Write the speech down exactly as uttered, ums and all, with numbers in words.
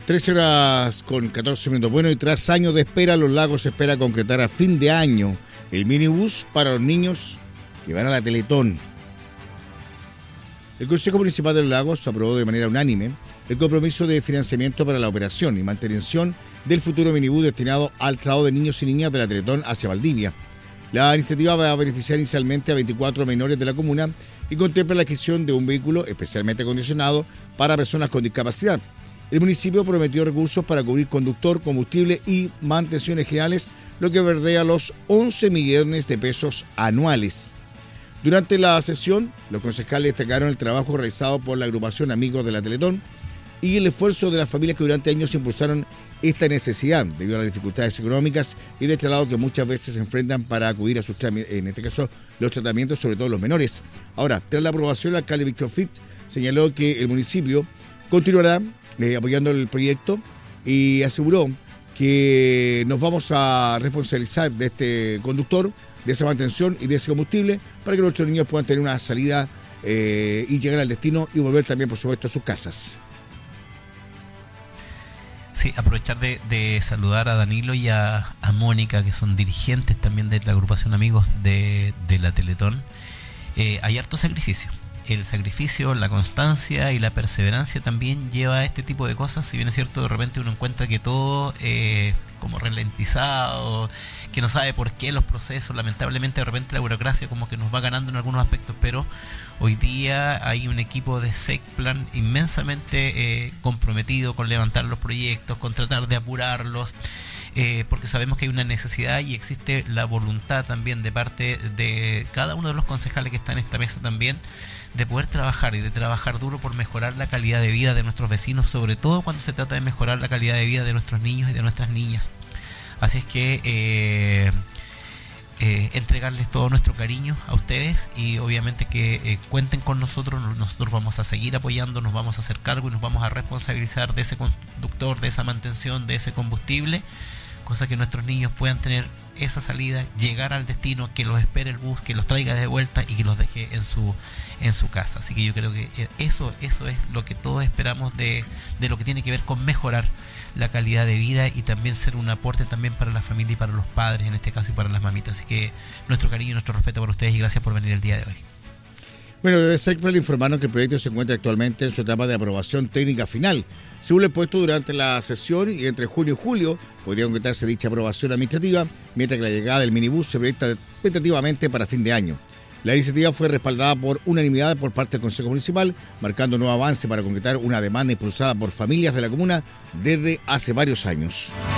trece horas con catorce minutos. Bueno, y tras años de espera, Los Lagos espera concretar a fin de año el minibús para los niños que van a la Teletón. El Consejo Municipal de Los Lagos aprobó de manera unánime el compromiso de financiamiento para la operación y mantención del futuro minibús destinado al traslado de niños y niñas de la Teletón hacia Valdivia. La iniciativa va a beneficiar inicialmente a veinticuatro menores de la comuna y contempla la adquisición de un vehículo especialmente acondicionado para personas con discapacidad. El municipio prometió recursos para cubrir conductor, combustible y mantenciones generales, lo que verdea los once millones de pesos anuales. Durante la sesión, los concejales destacaron el trabajo realizado por la agrupación Amigos de la Teletón y el esfuerzo de las familias que durante años impulsaron esta necesidad debido a las dificultades económicas y de traslado que muchas veces se enfrentan para acudir a sus trámites, en este caso los tratamientos, sobre todo los menores. Ahora, tras la aprobación, el alcalde Víctor Fitz señaló que el municipio continuará eh, apoyando el proyecto y aseguró que nos vamos a responsabilizar de este conductor, de esa mantención y de ese combustible para que nuestros niños puedan tener una salida eh, y llegar al destino y volver también, por supuesto, a sus casas. Sí, aprovechar de, de saludar a Danilo y a, a Mónica, que son dirigentes también de la agrupación Amigos de, de la Teletón. Eh, hay harto sacrificio. El sacrificio, la constancia y la perseverancia también lleva a este tipo de cosas. Si bien es cierto, de repente uno encuentra que todo eh, como ralentizado, que no sabe por qué los procesos, lamentablemente de repente la burocracia como que nos va ganando en algunos aspectos, pero hoy día hay un equipo de SECPLAN inmensamente eh, comprometido con levantar los proyectos, con tratar de apurarlos, eh, porque sabemos que hay una necesidad y existe la voluntad también de parte de cada uno de los concejales que están en esta mesa también, de poder trabajar y de trabajar duro por mejorar la calidad de vida de nuestros vecinos, sobre todo cuando se trata de mejorar la calidad de vida de nuestros niños y de nuestras niñas. Así es que eh, eh, entregarles todo nuestro cariño a ustedes y obviamente que eh, cuenten con nosotros. Nosotros vamos a seguir apoyando, nos vamos a hacer cargo y nos vamos a responsabilizar de ese conductor, de esa mantención, de ese combustible, cosa que nuestros niños puedan tener esa salida, llegar al destino, que los espere el bus, que los traiga de vuelta y que los deje en su en su casa. Así que yo creo que eso eso es lo que todos esperamos de, de lo que tiene que ver con mejorar la calidad de vida y también ser un aporte también para la familia y para los padres, en este caso, y para las mamitas. Así que nuestro cariño y nuestro respeto por ustedes y gracias por venir el día de hoy. Bueno, desde SECPLAN informaron que el proyecto se encuentra actualmente en su etapa de aprobación técnica final. Según lo expuesto durante la sesión, y entre junio y julio podría concretarse dicha aprobación administrativa, mientras que la llegada del minibús se proyecta tentativamente para fin de año. La iniciativa fue respaldada por unanimidad por parte del Consejo Municipal, marcando un nuevo avance para concretar una demanda impulsada por familias de la comuna desde hace varios años.